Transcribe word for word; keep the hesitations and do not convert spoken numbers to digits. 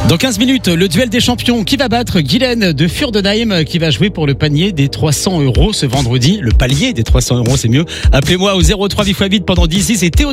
Dans quinze minutes, le duel des champions qui va battre Guylaine de Furdenheim qui va jouer pour le panier des trois cents euros ce vendredi. Le palier des trois cents euros, c'est mieux. Appelez-moi au zéro trois huit fois huit pendant dix six et Théo